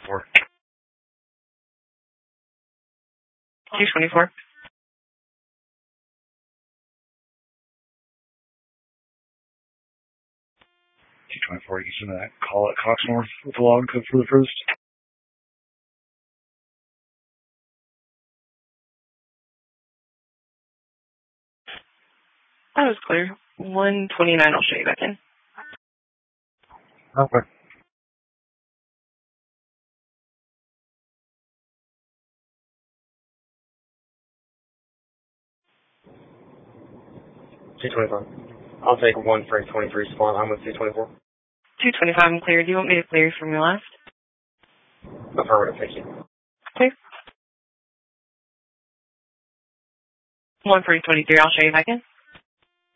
224. 224. 224, you can send that call at Cox North with the log code for the first. That was clear. 129, I'll show you back in. Okay. I'll take 1 for 23 spawn. I'm with 224. 225, I'm clear. Do you want me to clear from your last? Affirmative, thank you. Clear. 1 for 23, I'll show you back in.